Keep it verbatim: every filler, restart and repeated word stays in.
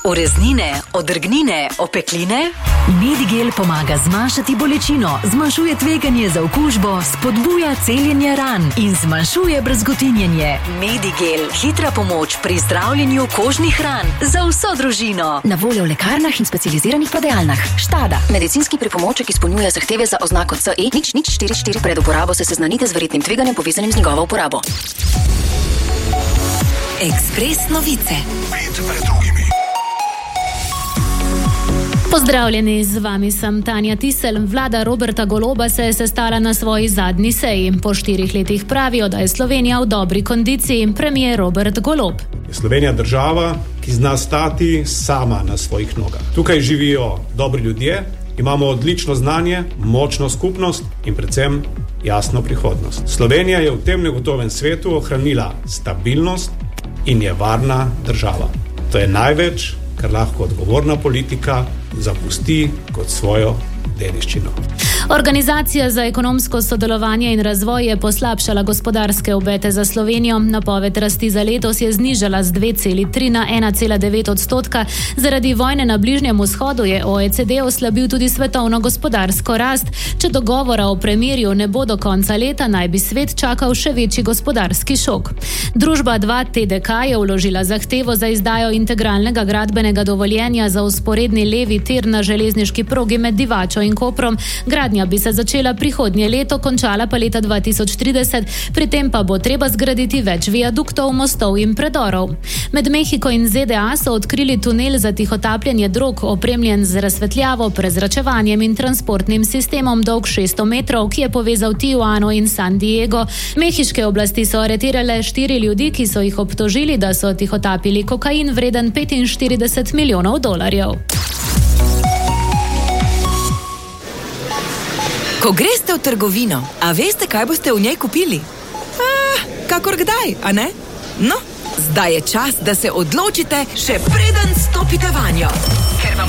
Ureznine, odrgnine, opekline? Medigel pomaga zmanjšati bolečino, zmanjšuje tveganje za okužbo, spodbuja celjenje ran in zmanjšuje brazgotinjenje. Medigel, hitra pomoč pri zdravljenju kožnih ran za vso družino. Na voljo v lekarnah in specializiranih prodajalnah. Štada, medicinski pripomoček izpolnjuje zahteve za oznako C E nič nič štiri štiri. Pred uporabo se seznanite z verjetnim tveganjem povezanim z njegovo uporabo. Ekspres novice. Pet pred drugimi. Pozdravljeni, z vami sem Tanja Tisel. Vlada Roberta Goloba se je sestala na svoji zadnji seji. Po štirih letih pravijo, da je Slovenija v dobri kondiciji. Premier Robert Golob. Je Slovenija država, ki zna stati sama na svojih nogah. Tukaj živijo dobri ljudje, imamo odlično znanje, močno skupnost in predvsem jasno prihodnost. Slovenija je v tem negotovem svetu ohranila stabilnost in je varna država. To je največ, kar lahko odgovorna politika zapusti kot svojo dediščino. Organizacija za ekonomsko sodelovanje in razvoj je poslabšala gospodarske obete za Slovenijo. Napoved rasti za letos je znižala z dve celi tri na ena cela devet odstotka. Zaradi vojne na Bližnjem vzhodu je O E C D oslabil tudi svetovno gospodarsko rast. Če dogovora o premirju ne bo do konca leta, naj bi svet čakal še večji gospodarski šok. Družba dva T D K je vložila zahtevo za izdajo integralnega gradbenega dovoljenja za vzporedni levi tir na železniški progi med Divačo in Koprom. Gradnja bi se začela prihodnje leto, končala pa leta dva tisoč trideset, pri tem pa bo treba zgraditi več viaduktov, mostov in predorov. Med Mehiko in Z D A so odkrili tunel za tihotapljenje drog, opremljen z razsvetljavo, prezračevanjem in transportnim sistemom dolg šeststo metrov, ki je povezal Tijuano in San Diego. Mehiške oblasti so aretirale štiri ljudi, ki so jih obtožili, da so tihotapili kokain vreden petinštirideset milijonov dolarjev. Ko greste v trgovino, a veste, kaj boste v njej kupili? Ah, kakor kdaj, a ne? No, zdaj je čas, da se odločite, še preden stopite vanjo. Ker vam